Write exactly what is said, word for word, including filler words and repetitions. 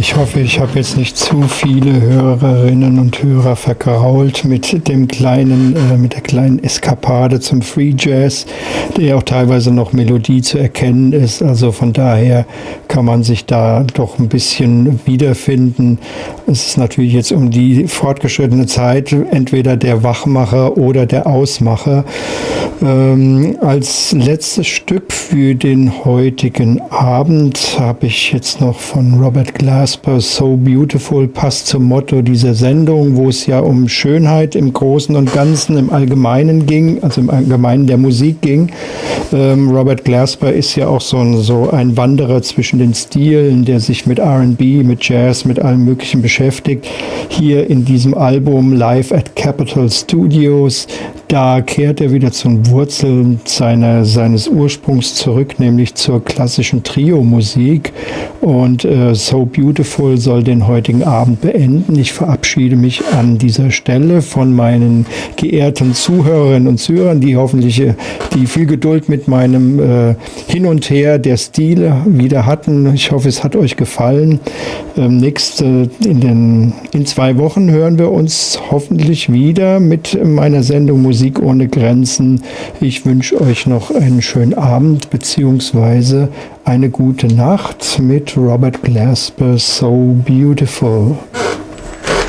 Ich hoffe, ich habe jetzt nicht zu viele Hörerinnen und Hörer vergrault mit dem kleinen, äh, mit der kleinen Eskapade zum Free Jazz, der auch teilweise noch Melodie zu erkennen ist. Also von daher kann man sich da doch ein bisschen wiederfinden. Es ist natürlich jetzt um die fortgeschrittene Zeit entweder der Wachmacher oder der Ausmacher. Ähm, als letztes Stück für den heutigen Abend habe ich jetzt noch von Robert Glasper So Beautiful, passt zum Motto dieser Sendung, wo es ja um Schönheit im Großen und Ganzen, im Allgemeinen ging, also im Allgemeinen der Musik ging. Ähm, Robert Glasper ist ja auch so ein, so ein Wanderer zwischen den Stilen, der sich mit R and B, mit Jazz, mit allem Möglichen beschäftigt. Hier in diesem Album Live at Capitol Studios, da kehrt er wieder zu den Wurzeln seiner, seines Ursprungs zurück, nämlich zur klassischen Trio-Musik. Und äh, So Beautiful soll den heutigen Abend beenden. Ich verabschiede mich an dieser Stelle von meinen geehrten Zuhörerinnen und Zuhörern, die hoffentlich äh, die viel Geduld mit meinem äh, Hin und Her der Stile wieder hatten. Ich hoffe, es hat euch gefallen. Ähm, nächst, äh, in, den, in zwei Wochen hören wir uns hoffentlich wieder mit meiner Sendung Musik ohne Grenzen. Ich wünsche euch noch einen schönen Abend beziehungsweise eine gute Nacht mit Robert Glasper, So Beautiful.